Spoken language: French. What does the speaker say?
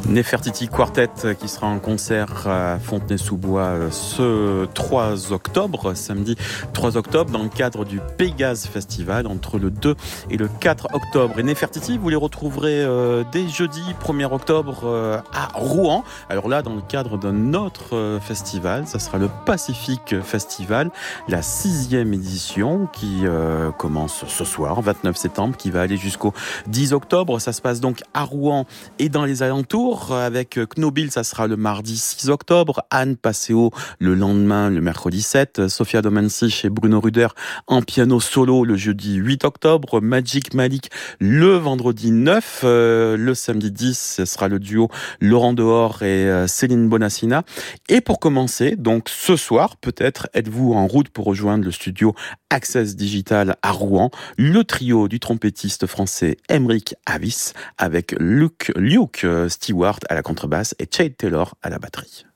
Nefertiti Quartet qui sera en concert à Fontenay-sous-Bois ce 3 octobre, samedi 3 octobre, dans le cadre du Pégase Festival entre le 2 et le 4 octobre. Et Nefertiti, vous les retrouverez dès jeudi 1er octobre à Rouen. Alors là, dans le cadre d'un autre festival, ça sera le Pacific Festival, la 6e édition qui commence ce soir, 29 septembre, qui va aller jusqu'au 10 octobre. Ça se passe donc à Rouen et dans les alentours. Avec Knobil, ça sera le mardi 6 octobre, Anne Passeo le lendemain, le mercredi 7, Sophia Domensich et Bruno Ruder en piano solo le jeudi 8 octobre, Magic Malik le vendredi 9, le samedi 10, ce sera le duo Laurent Dehors et Céline Bonassina. Et pour commencer, donc ce soir, peut-être êtes-vous en route pour rejoindre le studio Access Digital à Rouen, le trio du trompettiste français Aymeric Avis avec Luke Stewart à la contrebasse et Chade Taylor à la batterie.